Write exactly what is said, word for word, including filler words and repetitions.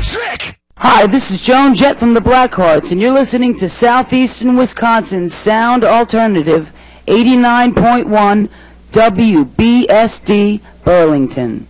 trick! Hi, this is Joan Jett from the Blackhearts, and you're listening to Southeastern Wisconsin's Sound Alternative, eighty-nine point one W B S D Burlington.